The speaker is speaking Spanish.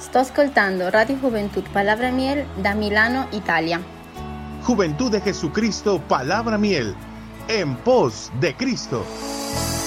Sto ascoltando Radio Juventud Palabra Miel da Milano, Italia. Juventud de Jesucristo, Palabra Miel, en pos de Cristo.